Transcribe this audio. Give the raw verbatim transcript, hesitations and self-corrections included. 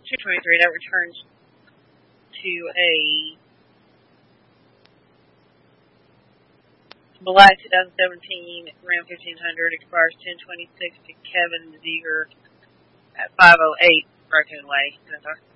two twenty-three. That returns to a Black twenty seventeen Ram fifteen hundred. Expires ten twenty-six to Kevin Zeger at five oh eight Raccoon Way.